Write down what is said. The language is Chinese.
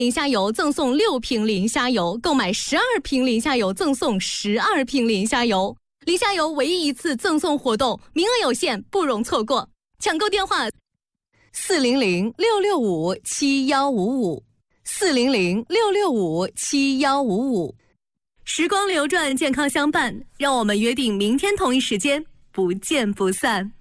零虾油赠送6瓶零虾油，购买12瓶零虾油赠送12瓶零虾油。零虾油唯一一次赠送活动，名额有限，不容错过。抢购电话：400-665-7155，400-665-7155。时光流转，健康相伴，让我们约定明天同一时间不见不散。